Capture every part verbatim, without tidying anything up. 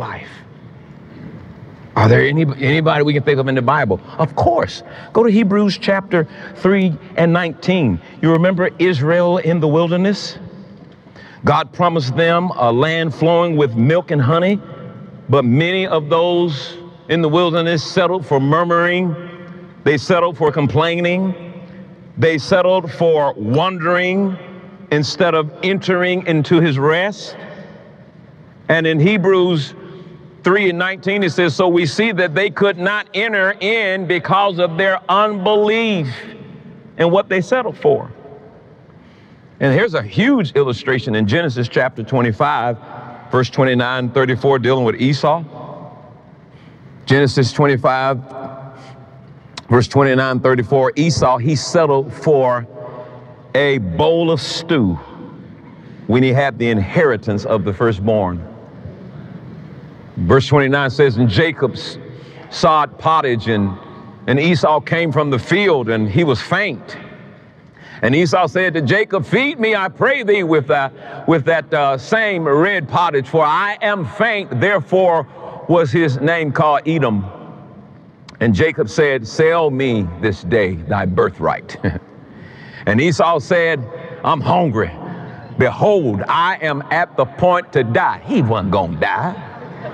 life? Are there any, anybody we can think of in the Bible? Of course. Go to Hebrews chapter three and nineteen. You remember Israel in the wilderness? God promised them a land flowing with milk and honey, but many of those in the wilderness settled for murmuring. They settled for complaining. They settled for wandering instead of entering into his rest. And in Hebrews three and nineteen, it says, so we see that they could not enter in because of their unbelief in what they settled for. And here's a huge illustration in Genesis chapter twenty-five, verse twenty-nine, thirty-four, dealing with Esau. Genesis twenty-five, verse twenty-nine, thirty-four, Esau, he settled for a bowl of stew when he had the inheritance of the firstborn. Verse twenty-nine says, and Jacob sawed pottage, and, and Esau came from the field, and he was faint. And Esau said to Jacob, feed me, I pray thee, with, uh, with that uh, same red pottage, for I am faint. Therefore was his name called Edom. And Jacob said, sell me this day thy birthright. And Esau said, I'm hungry. Behold, I am at the point to die. He wasn't going to die.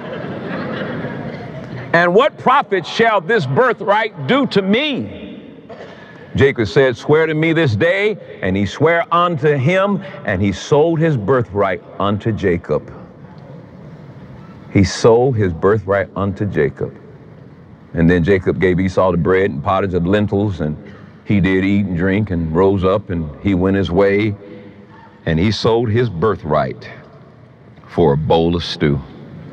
And what profit shall this birthright do to me? Jacob said, swear to me this day. And he sware unto him, and he sold his birthright unto Jacob. He sold his birthright unto Jacob. And then Jacob gave Esau the bread and pottage of lentils, and he did eat and drink and rose up, and he went his way, and he sold his birthright for a bowl of stew.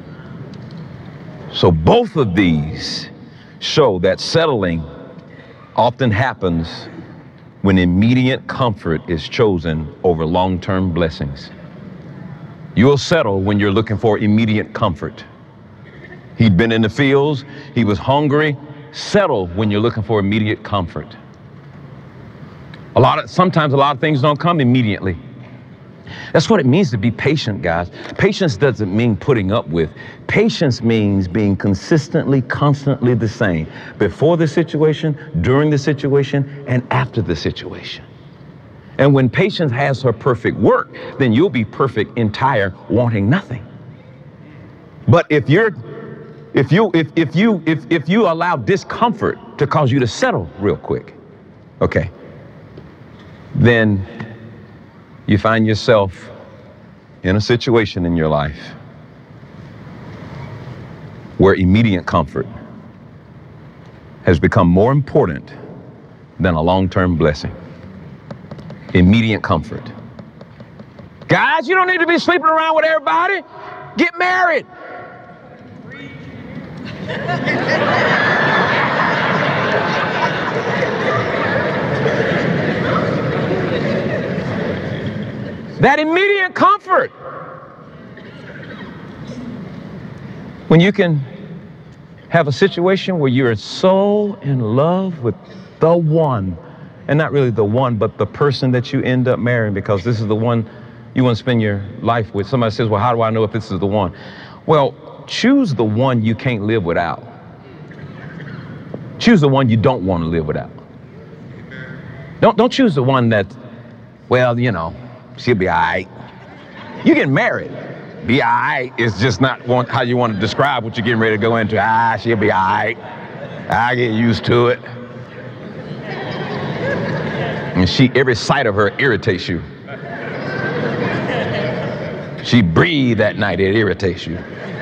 So both of these show that settling often happens when immediate comfort is chosen over long-term blessings. You'll settle when you're looking for immediate comfort. He'd been in the fields, he was hungry. Settle when you're looking for immediate comfort. A lot of, sometimes a lot of things don't come immediately. That's what it means to be patient, guys. Patience doesn't mean putting up with. Patience means being consistently, constantly the same. Before the situation, during the situation, and after the situation. And when patience has her perfect work, then you'll be perfect, entire, wanting nothing. But if you're, if you, if, if you, if, if you allow discomfort to cause you to settle real quick, okay, then you find yourself in a situation in your life where immediate comfort has become more important than a long-term blessing. Immediate comfort. Guys, you don't need to be sleeping around with everybody. Get married. That immediate comfort. When you can have a situation where you're so in love with the one, and not really the one, but the person that you end up marrying, because this is the one you want to spend your life with. Somebody says, well, how do I know if this is the one? Well, choose the one you can't live without. Choose the one you don't want to live without. Don't, don't choose the one that, well, you know, she'll be all right. You get married. Be all right is just not want, how you want to describe what you're getting ready to go into. Ah, she'll be all right. I get used to it. And she, every sight of her irritates you. She breathes at night, it irritates you.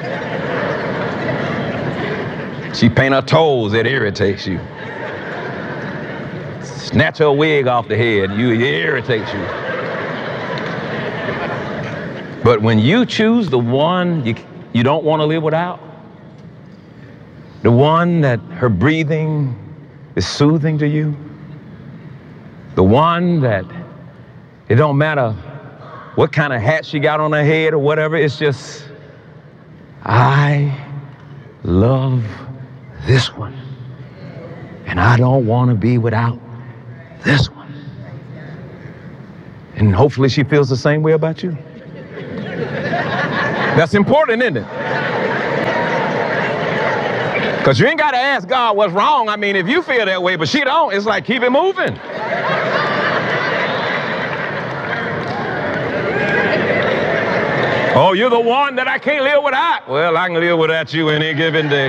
She paint her toes, it irritates you. Snatch her wig off the head, you, it irritates you. But when you choose the one you, you don't want to live without, the one that her breathing is soothing to you, the one that it don't matter what kind of hat she got on her head or whatever, it's just, I love this one, and I don't want to be without this one. And hopefully she feels the same way about you. That's important, isn't it? Because you ain't got to ask God what's wrong. I mean, if you feel that way, but she don't, it's like keep it moving. Oh, you're the one that I can't live without. Well, I can live without you any given day.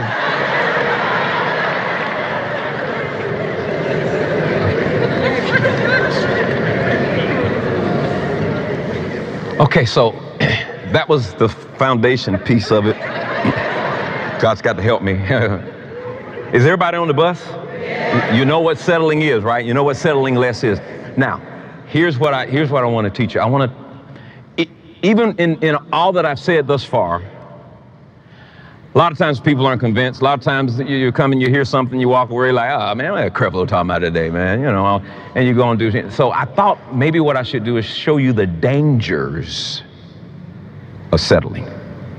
Okay, so that was the foundation piece of it. God's got to help me. Is everybody on the bus? You know what settling is, right? You know what settling less is. Now, here's what I here's what I want to teach you. I want to, even in, in all that I've said thus far, a lot of times people aren't convinced. A lot of times you come and you hear something, you walk away like, oh man, what that Creflo talking about today, man, you know, and you go and do it. So I thought maybe what I should do is show you the dangers of settling.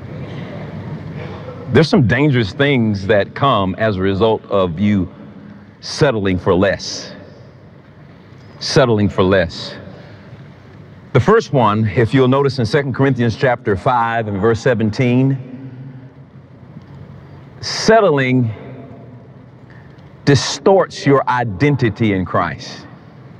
There's some dangerous things that come as a result of you settling for less. Settling for less. The first one, if you'll notice in Second Corinthians chapter five and verse seventeen, settling distorts your identity in Christ.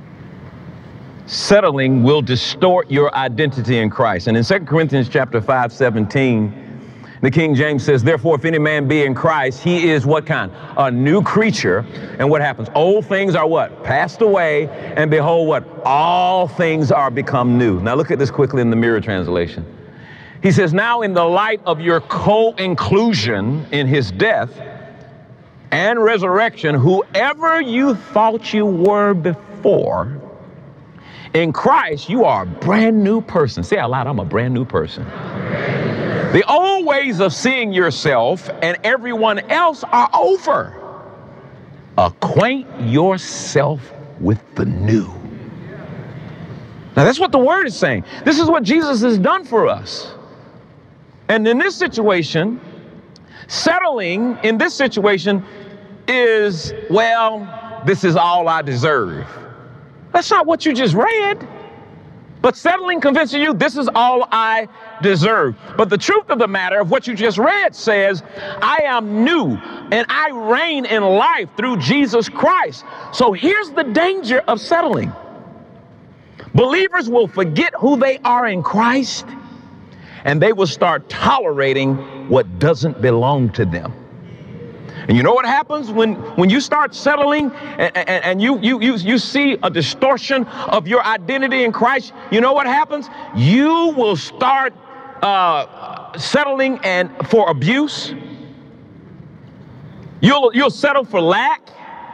Settling will distort your identity in Christ. And in Second Corinthians chapter five, seventeen, the King James says, therefore, if any man be in Christ, he is what kind? A new creature. And what happens? Old things are what? Passed away. And behold, what? All things are become new. Now look at this quickly in the Mirror translation. He says, now in the light of your co-inclusion in his death and resurrection, whoever you thought you were before, in Christ, you are a brand new person. Say out loud, I'm a brand new person. The old ways of seeing yourself and everyone else are over. Acquaint yourself with the new. Now that's what the word is saying. This is what Jesus has done for us. And in this situation, settling in this situation is, well, this is all I deserve. That's not what you just read. But settling convinces you this is all I deserve. But the truth of the matter of what you just read says, I am new and I reign in life through Jesus Christ. So here's the danger of settling. Believers will forget who they are in Christ, and they will start tolerating what doesn't belong to them. And you know what happens when, when you start settling and, and, and you, you, you, you see a distortion of your identity in Christ? You know what happens? You will start uh, settling and for abuse. You'll, you'll settle for lack.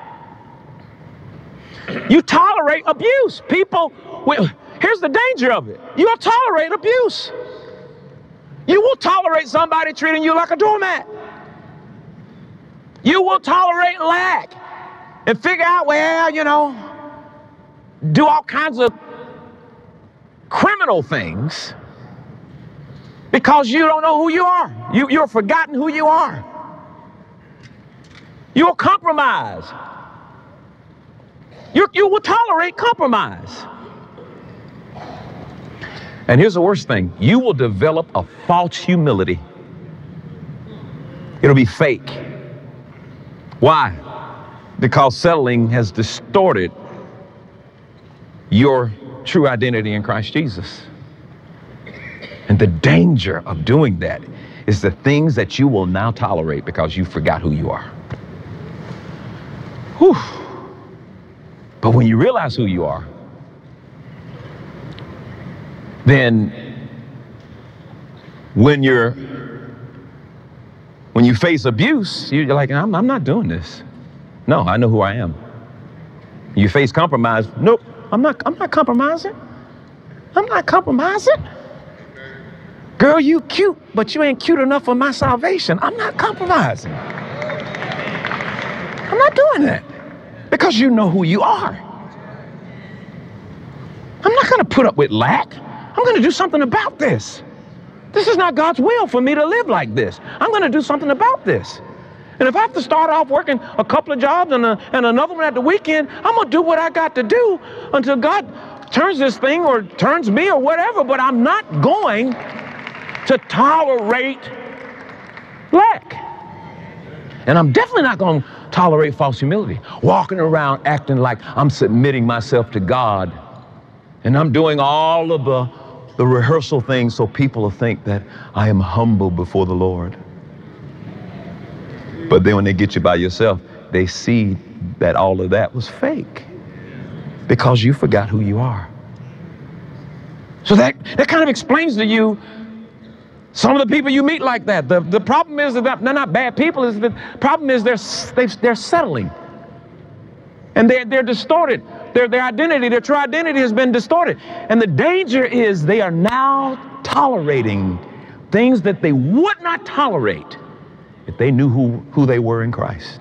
You tolerate abuse. People, well, here's the danger of it. You'll tolerate abuse. You will tolerate somebody treating you like a doormat. You will tolerate lack and figure out, well, you know, do all kinds of criminal things because you don't know who you are. You, you're forgotten who you are. You'll compromise. You, you will tolerate compromise. And here's the worst thing. You will develop a false humility. It'll be fake. Why? Because settling has distorted your true identity in Christ Jesus. And the danger of doing that is the things that you will now tolerate because you forgot who you are. Whew. But when you realize who you are, then when you're When you face abuse, you're like, I'm, I'm not doing this. No, I know who I am. You face compromise. Nope, I'm not, I'm not compromising. I'm not compromising. Girl, you cute, but you ain't cute enough for my salvation. I'm not compromising. I'm not doing that because you know who you are. I'm not going to put up with lack. I'm going to do something about this. This is not God's will for me to live like this. I'm going to do something about this. And if I have to start off working a couple of jobs and, a, and another one at the weekend, I'm going to do what I got to do until God turns this thing or turns me or whatever. But I'm not going to tolerate lack. And I'm definitely not going to tolerate false humility, walking around acting like I'm submitting myself to God. And I'm doing all of the, the rehearsal things so people will think that I am humble before the Lord. But then when they get you by yourself, they see that all of that was fake because you forgot who you are. So that, that kind of explains to you some of the people you meet like that. The, the problem is that they're not bad people. Is the problem is they're, they, they're settling. And they're, they're distorted. Their, their identity, their true identity has been distorted. And the danger is they are now tolerating things that they would not tolerate if they knew who, who they were in Christ.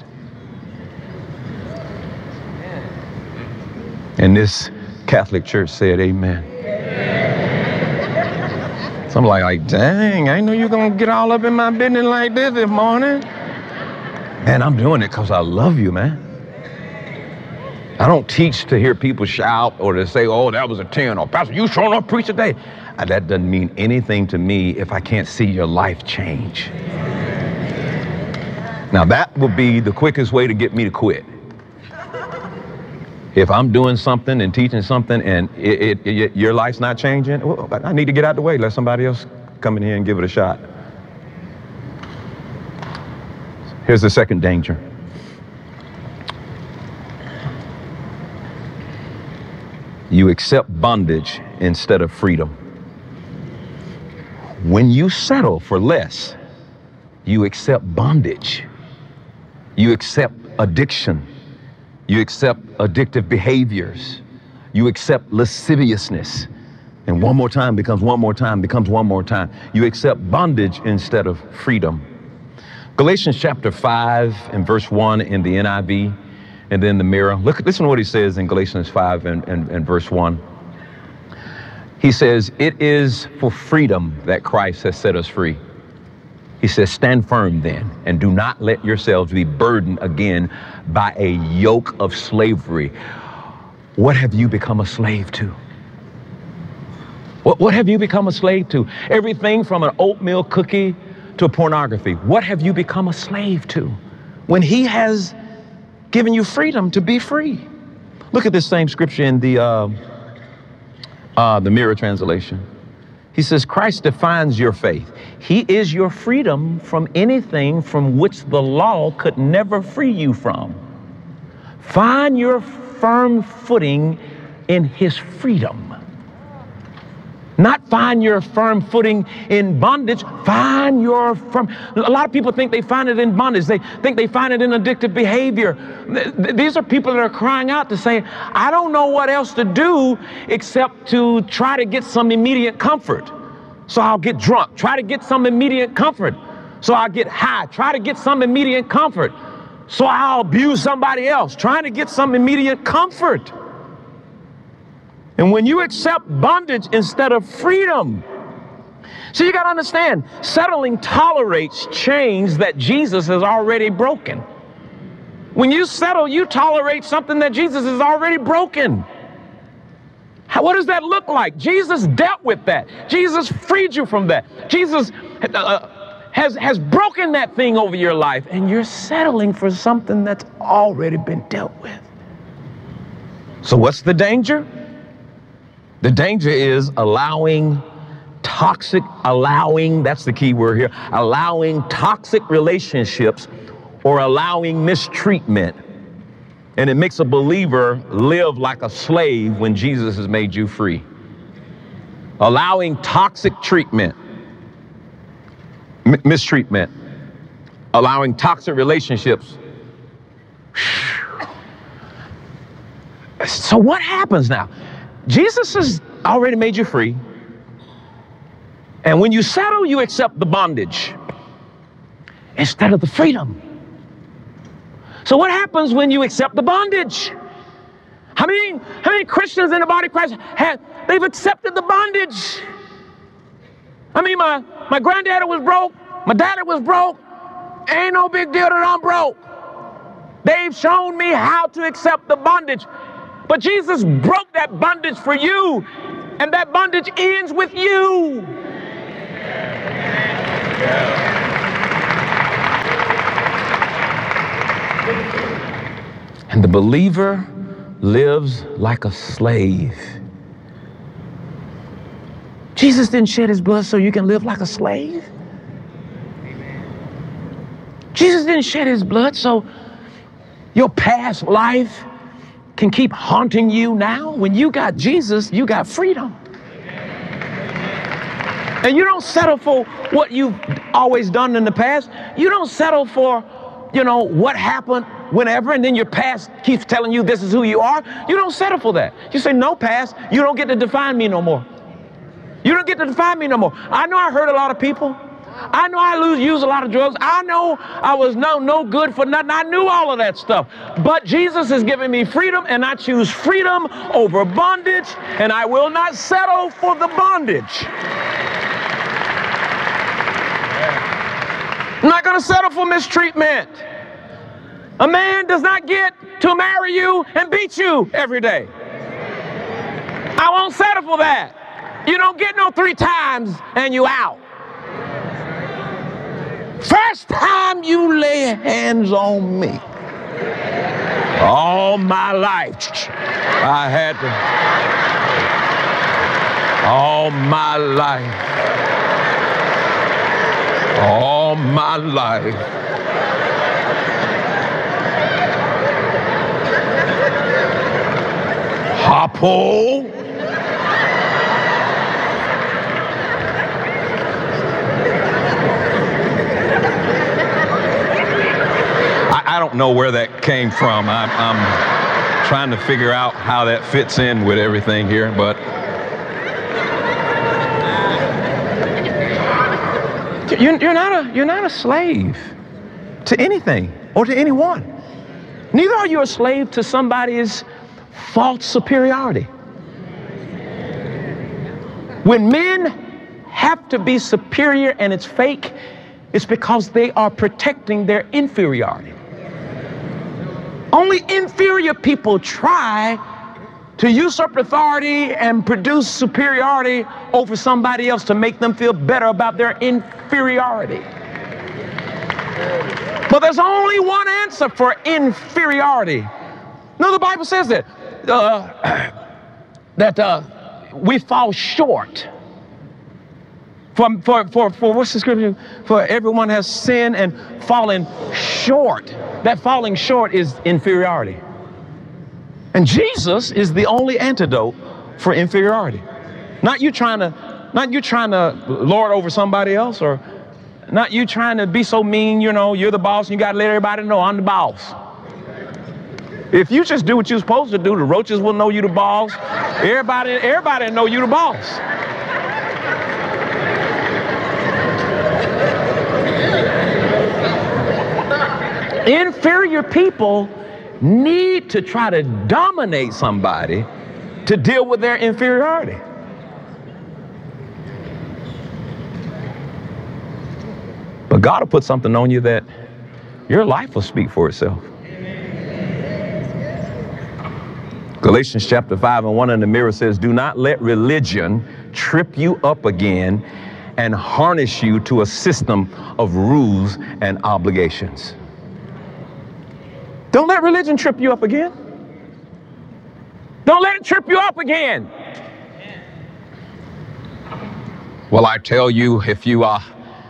And this Catholic church said, amen. So I'm like, like, dang, I know you're going to get all up in my business like this this morning. And I'm doing it because I love you, man. I don't teach to hear people shout or to say, oh, that was a ten, or Pastor, you sure enough preach today. Uh, That doesn't mean anything to me if I can't see your life change. Now, that would be the quickest way to get me to quit. If I'm doing something and teaching something and it, it, it, your life's not changing, well, I need to get out the way. Let somebody else come in here and give it a shot. Here's the second danger. You accept bondage instead of freedom. When you settle for less, you accept bondage. You accept addiction. You accept addictive behaviors. You accept lasciviousness. And one more time becomes one more time becomes one more time. You accept bondage instead of freedom. Galatians chapter five and verse one in the N I V and then the Mirror. Look, listen to what he says in Galatians five and, and, and verse one. He says, it is for freedom that Christ has set us free. He says, stand firm then, and do not let yourselves be burdened again by a yoke of slavery. What have you become a slave to? What, what have you become a slave to? Everything from an oatmeal cookie to pornography. What have you become a slave to when he has given you freedom to be free? Look at this same scripture in the, uh, uh, the Mirror translation. He says, Christ defines your faith. He is your freedom from anything from which the law could never free you from. Find your firm footing in his freedom. Not find your firm footing in bondage. Find your firm. A lot of people think they find it in bondage. They think they find it in addictive behavior. These are people that are crying out to say, I don't know what else to do except to try to get some immediate comfort. So I'll get drunk. Try to get some immediate comfort. So I'll get high. Try to get some immediate comfort. So I'll abuse somebody else. Trying to get some immediate comfort. And when you accept bondage instead of freedom, so you got to understand, settling tolerates chains that Jesus has already broken. When you settle, you tolerate something that Jesus has already broken. How, what does that look like? Jesus dealt with that. Jesus freed you from that. Jesus uh, has, has broken that thing over your life, and you're settling for something that's already been dealt with. So what's the danger? The danger is allowing toxic, allowing, that's the key word here, allowing toxic relationships or allowing mistreatment. And it makes a believer live like a slave when Jesus has made you free. Allowing toxic treatment, m- mistreatment, allowing toxic relationships. So what happens now? Jesus has already made you free. And when you settle, you accept the bondage instead of the freedom. So what happens when you accept the bondage? How many, how many Christians in the body of Christ have, they've accepted the bondage? I mean, my, my granddaddy was broke. My daddy was broke. Ain't no big deal that I'm broke. They've shown me how to accept the bondage. But Jesus broke that bondage for you, and that bondage ends with you. And the believer lives like a slave. Jesus didn't shed his blood so you can live like a slave. Jesus didn't shed his blood so your past life can keep haunting you now. When you got Jesus, you got freedom. And you don't settle for what you've always done in the past. You don't settle for, you know, what happened whenever, and then your past keeps telling you this is who you are. You don't settle for that. You say, no, past, you don't get to define me no more. You don't get to define me no more. I know I hurt a lot of people. I know I lose, use a lot of drugs. I know I was no, no good for nothing. I knew all of that stuff. But Jesus is giving me freedom, and I choose freedom over bondage, and I will not settle for the bondage. I'm not going to settle for mistreatment. A man does not get to marry you and beat you every day. I won't settle for that. You don't get no three times and you out. First time you lay hands on me, all my life, I had to, all my life, all my life. Hoppo. I don't know where that came from. I'm, I'm trying to figure out how that fits in with everything here, but you're, you're not a you're not a slave to anything or to anyone. Neither are you a slave to somebody's false superiority. When men have to be superior and it's fake, it's because they are protecting their inferiority. Only inferior people try to usurp authority and produce superiority over somebody else to make them feel better about their inferiority. But there's only one answer for inferiority. No, the Bible says that uh, that uh, we fall short. For, for, for, for what's the scripture? For everyone has sinned and fallen short. That falling short is inferiority. And Jesus is the only antidote for inferiority. Not you trying to, not you trying to lord over somebody else, or not you trying to be so mean, you know, you're the boss and you got to let everybody know I'm the boss. If you just do what you're supposed to do, the roaches will know you the boss. Everybody, everybody know you the boss. Inferior people need to try to dominate somebody to deal with their inferiority. But God will put something on you that your life will speak for itself. Galatians chapter five and one in the mirror says, do not let religion trip you up again and harness you to a system of rules and obligations. Don't let religion trip you up again. Don't let it trip you up again. Well, I tell you, if you uh,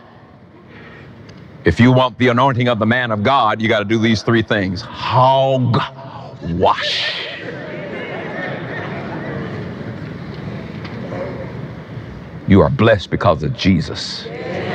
if you want the anointing of the man of God, you got to do these three things. Hog wash. You are blessed because of Jesus.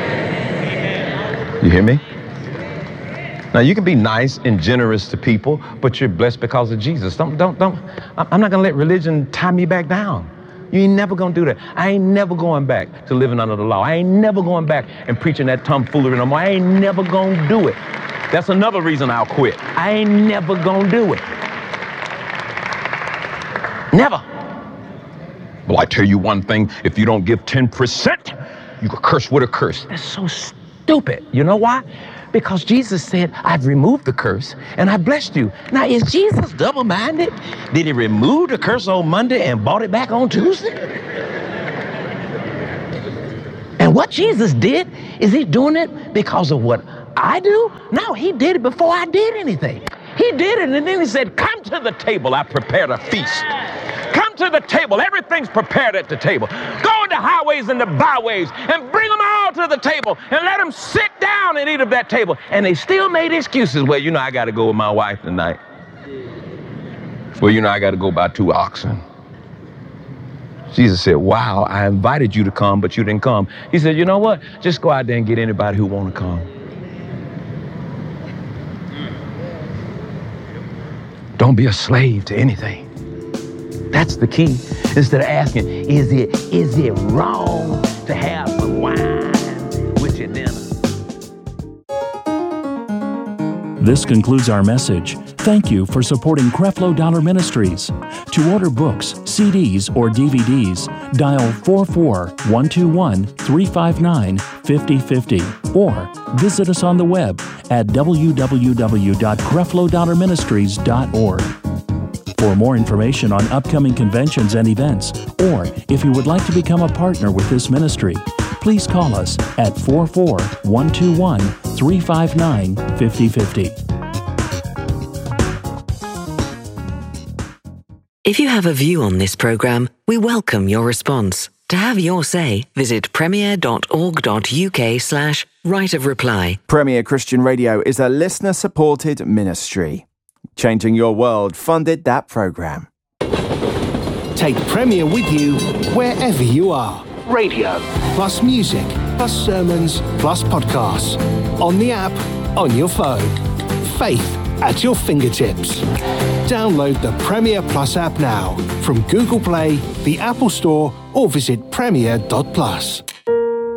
You hear me? Now, you can be nice and generous to people, but you're blessed because of Jesus. Don't, don't, don't. I'm not going to let religion tie me back down. You ain't never going to do that. I ain't never going back to living under the law. I ain't never going back and preaching that tomfoolery no more. I ain't never going to do it. That's another reason I'll quit. I ain't never going to do it. Never. Well, I tell you one thing, if you don't give ten percent, you can curse with a curse. That's so stupid. You know why? Because Jesus said, I've removed the curse and I blessed you. Now, is Jesus double-minded? Did he remove the curse on Monday and brought it back on Tuesday? And what Jesus did, is he doing it because of what I do? No, he did it before I did anything. He did it, and then he said, come to the table, I prepared a feast. Come to the table, everything's prepared at the table. Go into highways and the byways and bring them all to the table and let them sit down and eat of that table. And they still made excuses. Well, you know, I got to go with my wife tonight. Well, you know, I got to go buy two oxen. Jesus said, wow, I invited you to come, but you didn't come. He said, you know what? Just go out there and get anybody who want to come. Don't be a slave to anything. That's the key. Instead of asking, is it is it wrong to have some wine with your dinner? This concludes our message. Thank you for supporting Creflo Dollar Ministries. To order books, C Ds, or D V Ds, dial four four, one two one, three five nine, five zero five zero or visit us on the web at w w w dot creflo dollar ministries dot org. For more information on upcoming conventions and events, or if you would like to become a partner with this ministry, please call us at four four, one two one, three five nine, five zero five zero. If you have a view on this program, we welcome your response. To have your say, visit premier dot org dot u k slash right of reply. Premier Christian Radio is a listener-supported ministry. Changing Your World funded that program. Take Premier with you wherever you are. Radio, plus music, plus sermons, plus podcasts. On the app, on your phone. Faith at your fingertips. Download the Premier Plus app now from Google Play, the Apple Store, or visit premier dot plus.